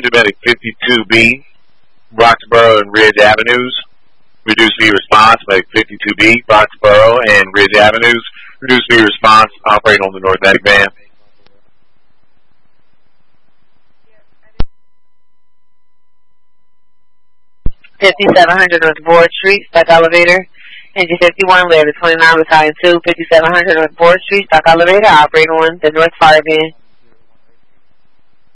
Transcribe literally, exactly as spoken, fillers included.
engine medic fifty-two B, Roxborough and Ridge Avenues. Reduced V response, medic fifty-two B, Roxborough and Ridge Avenues. Reduced V response, operating on the North Attic van. fifty-seven hundred North Board Street, stock elevator. Engine fifty-one, layer twenty-nine, battalion two, fifty-seven hundred North Board Street, stock elevator, operating on the North Fire van.